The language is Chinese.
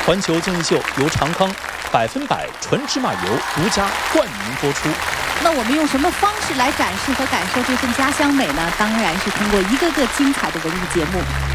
环球综艺秀由长康100%纯芝麻油独家冠名播出。 那我们用什么方式来展示和感受这份家乡美呢？当然是通过一个个精彩的文艺节目。